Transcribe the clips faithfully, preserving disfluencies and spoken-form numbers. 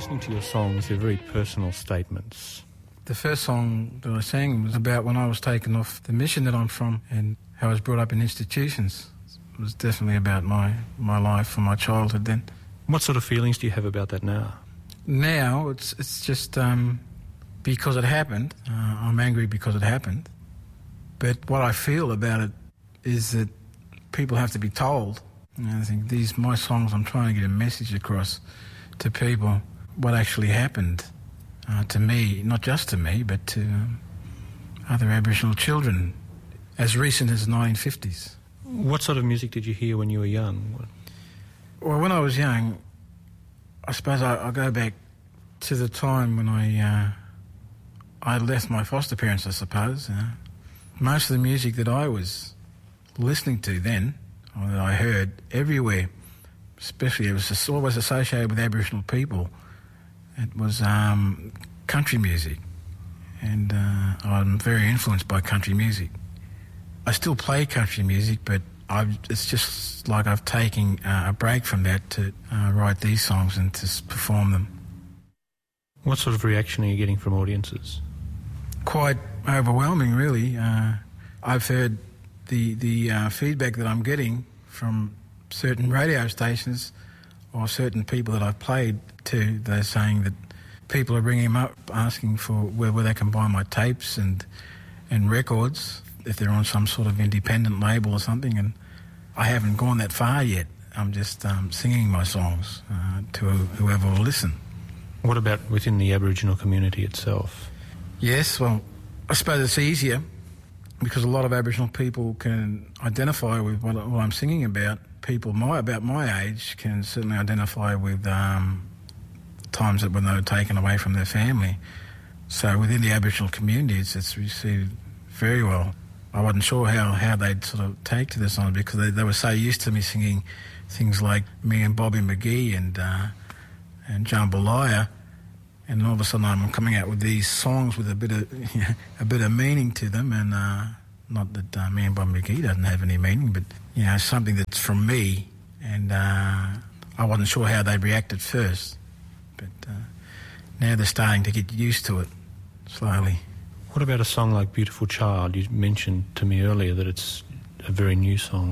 listening to your songs, they're very personal statements. The first song that I sang was about when I was taken off the mission that I'm from and how I was brought up in institutions. It was definitely about my, my life and my childhood then. What sort of feelings do you have about that now? Now, it's it's just um, because it happened. Uh, I'm angry because it happened. But what I feel about it is that people have to be told. You know, I think these my songs, I'm trying to get a message across to people what actually happened uh, to me, not just to me, but to um, other Aboriginal children as recent as the nineteen fifties. What sort of music did you hear when you were young? Well, when I was young, I suppose I, I'll go back to the time when I uh, I left my foster parents, I suppose. Uh, most of the music that I was listening to then, or that I heard everywhere, especially it was just always associated with Aboriginal people, it was um, country music. And uh, I'm very influenced by country music. I still play country music, but I've, it's just like I've taken uh, a break from that to uh, write these songs and to s- perform them. What sort of reaction are you getting from audiences? Quite overwhelming, really. Uh, I've heard the the uh, feedback that I'm getting from certain radio stations or certain people that I've played to. They're saying that people are ringing them up asking for where, where they can buy my tapes and and records, if they're on some sort of independent label or something, and I haven't gone that far yet. I'm just um, singing my songs uh, to whoever will listen. What about within the Aboriginal community itself? Yes, well, I suppose it's easier because a lot of Aboriginal people can identify with what, what I'm singing about. People my about my age can certainly identify with um, times that when they were taken away from their family. So within the Aboriginal communities, it's received very well. I wasn't sure how, how they'd sort of take to the song because they, they were so used to me singing things like me and Bobby McGee and uh, and Jambalaya, and all of a sudden I'm coming out with these songs with a bit of you know, a bit of meaning to them, and uh, not that uh, me and Bobby McGee doesn't have any meaning, but you know something that's from me, and uh, I wasn't sure how they'd react at first, but uh, now they're starting to get used to it slowly. What about a song like Beautiful Child? You mentioned to me earlier that it's a very new song.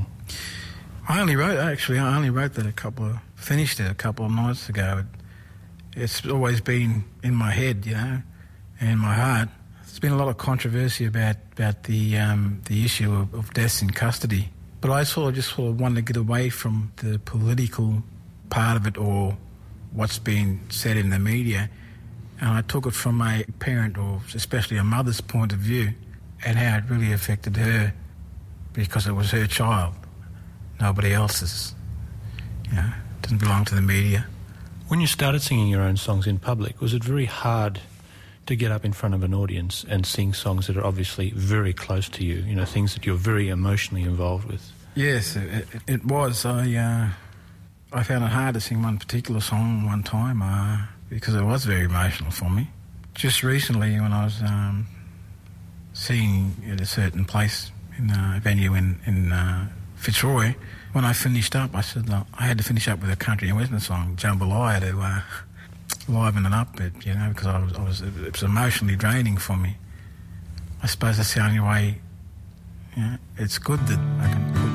I only wrote, actually, I only wrote that a couple of, finished it a couple of nights ago. It, it's always been in my head, you know, and in my heart. There's been a lot of controversy about, about the um, the issue of, of deaths in custody. But I sort of just sort of wanted to get away from the political part of it or what's been said in the media. And I took it from a parent, or especially a mother's point of view, and how it really affected her because it was her child, nobody else's. You know, it didn't belong to the media. When you started singing your own songs in public, was it very hard to get up in front of an audience and sing songs that are obviously very close to you, you know, things that you're very emotionally involved with? Yes, it, it, it was. I uh, I found it hard to sing one particular song one time. Uh, because it was very emotional for me. Just recently when I was um, singing at a certain place, in a venue in, in uh, Fitzroy, when I finished up, I said uh, I had to finish up with a country and western song, Jambalaya, to uh, liven it up a bit, you know, because I was, I was, it was emotionally draining for me. I suppose that's the only way, you know, it's good that I can